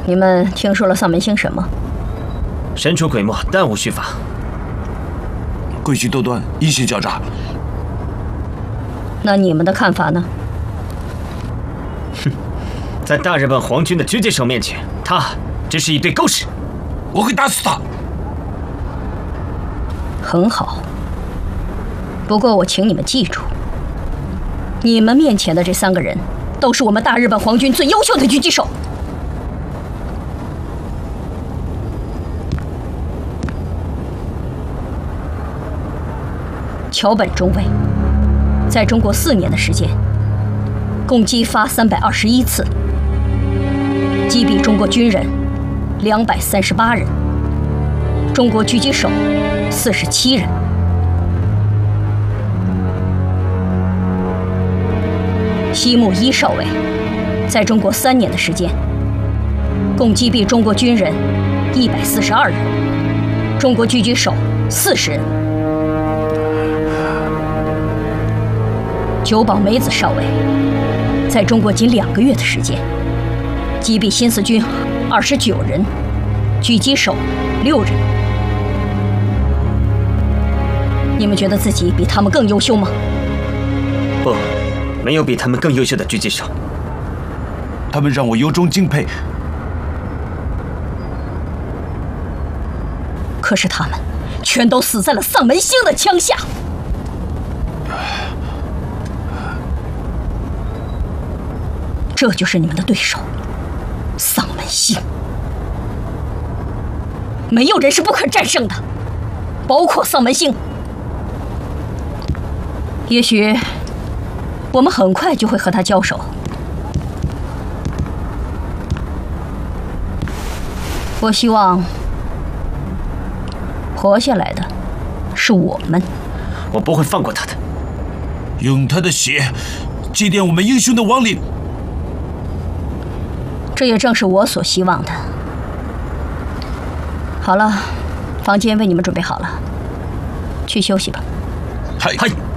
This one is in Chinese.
你们听说了丧门星什么？ 神出鬼没，弹无虚发。 诡计多端，异性狡诈。 那你们的看法呢？ 哼，在大日本皇军的狙击手面前，他只是一堆狗屎。 我会打死他。 很好。不过我请你们记住，你们面前的这3个人，都是我们大日本皇军最优秀的狙击手。桥本中尉，在中国4年的时间，共击发321次，击毙中国军人238人，中国狙击手47人。西木一少尉，在中国3年的时间，共击毙中国军人142人，中国狙击手40人。久保美子少尉，在中国仅2个月的时间，击毙新四军29人，狙击手6人。你们觉得自己比他们更优秀吗？ 不，没有比他们更优秀的狙击手。 他们让我由衷敬佩。 可是他们全都死在了丧门星的枪下。这就是你们的对手，丧门星。没有人是不可战胜的，包括丧门星。也许我们很快就会和他交手。我希望活下来的是我们。 我不会放过他的。 用他的血祭奠我们英雄的亡灵。 这也正是我所希望的。好了，房间为你们准备好了，去休息吧。 嗨。